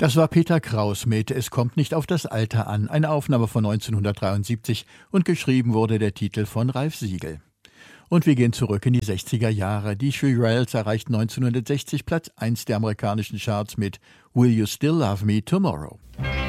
Das war Peter Kraus mit »Es kommt nicht auf das Alter an«, eine Aufnahme von 1973 und geschrieben wurde der Titel von Ralf Siegel. Und wir gehen zurück in die 60er Jahre. Die Shirelles erreichten 1960 Platz 1 der amerikanischen Charts mit »Will You Still Love Me Tomorrow«.